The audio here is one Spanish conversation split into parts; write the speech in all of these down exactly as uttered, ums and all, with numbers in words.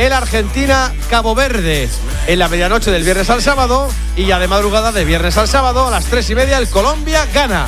el Argentina-Cabo Verde. En la medianoche del viernes al sábado y ya de madrugada de viernes al sábado a las tres y media el Colombia-Ghana.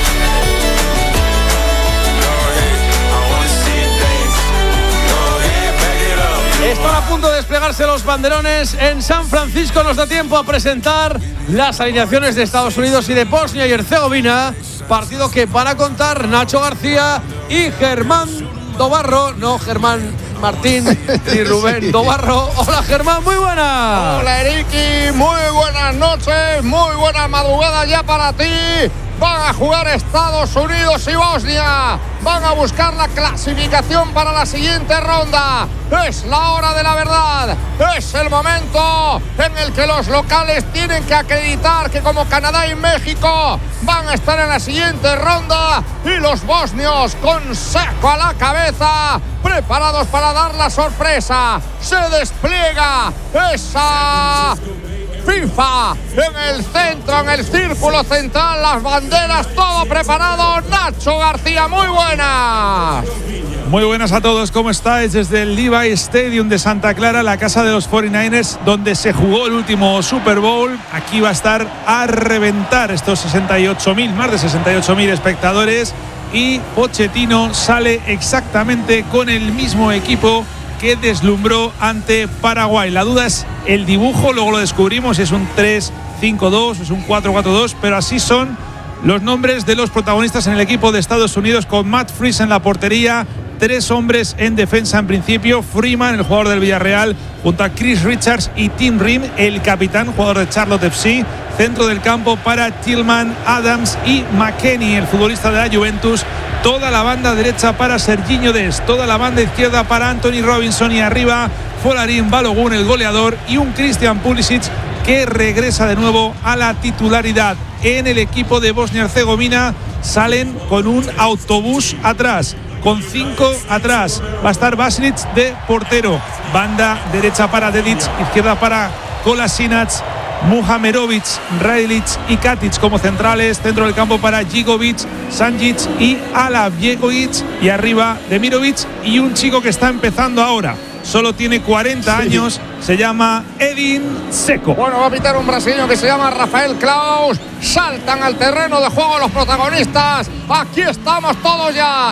Están a punto de desplegarse los banderones en San Francisco. Nos da tiempo a presentar las alineaciones de Estados Unidos y de Bosnia y Herzegovina. Partido que van a contar Nacho García y Germán Dobarro. No Germán Martín ni Rubén sí. Dobarro. Hola Germán, muy buenas. Hola Eriki, muy buenas noches, muy buenas madrugadas ya para ti. Van a jugar Estados Unidos y Bosnia. Van a buscar la clasificación para la siguiente ronda. Es la hora de la verdad. Es el momento en el que los locales tienen que acreditar que como Canadá y México van a estar en la siguiente ronda. Y los bosnios con Seco a la cabeza, preparados para dar la sorpresa. Se despliega esa FIFA en el centro, en el círculo central, las banderas, todo preparado. Nacho García, muy buenas. Muy buenas a todos, ¿cómo estáis? Desde el Levi Stadium de Santa Clara, la casa de los cuarenta y nueve ers, donde se jugó el último Super Bowl. Aquí va a estar a reventar estos sesenta y ocho mil, más de sesenta y ocho mil espectadores. Y Pochettino sale exactamente con el mismo equipo que deslumbró ante Paraguay. La duda es el dibujo, luego lo descubrimos, es un tres cinco dos, es un cuatro cuatro dos, pero así son los nombres de los protagonistas en el equipo de Estados Unidos, con Matt Freese en la portería, tres hombres en defensa en principio: Freeman, el jugador del Villarreal, junto a Chris Richards y Tim Ream, el capitán, jugador de Charlotte F C. Centro del campo para Tillman, Adams y McKennie, el futbolista de la Juventus. Toda la banda derecha para Serginho Dest, toda la banda izquierda para Anthony Robinson, y arriba Folarin Balogun, el goleador, y un Christian Pulisic que regresa de nuevo a la titularidad. En el equipo de Bosnia-Herzegovina salen con un autobús atrás, con cinco atrás. Va a estar Basilic de portero, banda derecha para Dedic, izquierda para Kolasinac, Muhamerovic, Radilic y Katic como centrales. Centro del campo para Gigovic, Sanjic y Alabjegovic, y arriba Demirovic y un chico que está empezando ahora. Solo tiene cuarenta sí. años, se llama Edin Dzeko. Bueno, va a pitar un brasileño que se llama Rafael Klaus. Saltan al terreno de juego los protagonistas. Aquí estamos todos ya.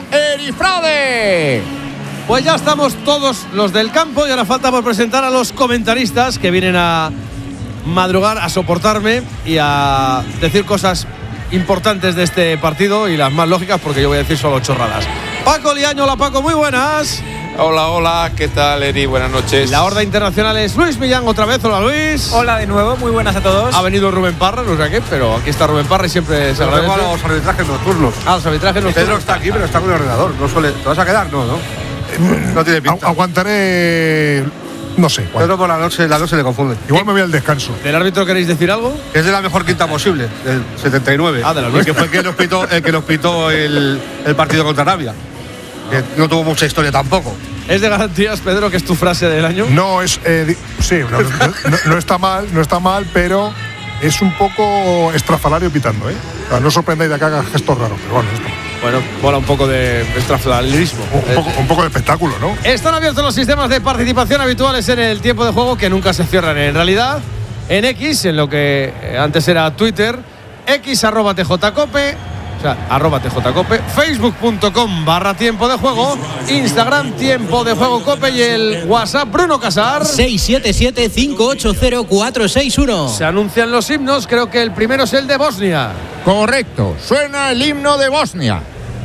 Erifrade. Pues ya estamos todos los del campo y ahora falta por presentar a los comentaristas que vienen a madrugar, a soportarme y a decir cosas importantes de este partido, y las más lógicas, porque yo voy a decir solo chorradas. Paco Liaño, hola Paco, muy buenas. Hola, hola, ¿qué tal, Eri? Buenas noches. La horda internacional es Luis Millán otra vez. Hola, Luis. Hola de nuevo, muy buenas a todos. Ha venido Rubén Parra, no sé qué, pero aquí está Rubén Parra y siempre se agradece. A los arbitrajes nocturnos. Ah, los arbitrajes nocturnos. Pedro está aquí, pero está con el ordenador. No suele. ¿Te vas a quedar? No, no. No tiene pinta. Aguantaré. No sé. Pedro por la noche, la noche se le confunde. Igual me voy al descanso. ¿Del árbitro queréis decir algo? Que es de la mejor quinta posible, del setenta y nueve. Ah, de la nuestra. Que fue el que nos pitó, el, que nos pitó el, el partido contra Arabia. Que no tuvo mucha historia tampoco. ¿Es de garantías, Pedro, que es tu frase del año? No, es. Eh, sí, no, no, no está mal, no está mal, pero es un poco estrafalario pitando, ¿eh? O sea, no sorprendáis de que haga gestos raros, pero bueno, esto. Bueno, mola un poco de estrafalarismo. Un, un, poco, un poco de espectáculo, ¿no? Están abiertos los sistemas de participación habituales en el tiempo de juego, que nunca se cierran en realidad. En X, en lo que antes era Twitter, X arroba tjcope, o sea, arroba tjcope, facebook.com barra tiempo de juego, Instagram tiempo de juego cope, y el WhatsApp Bruno Casar seis siete siete, cinco ocho cero, cuatro seis uno. Se anuncian los himnos, creo que el primero es el de Bosnia. Correcto, suena el himno de Bosnia.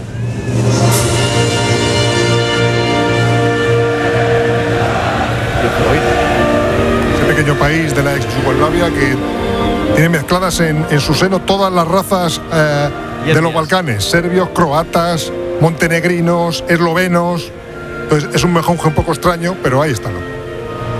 Ese pequeño país de la ex Yugoslavia que tiene mezcladas en, en su seno todas las razas eh, de los Balcanes: serbios, croatas, montenegrinos, eslovenos. Entonces es un mejunje un poco extraño, pero ahí está, ¿no?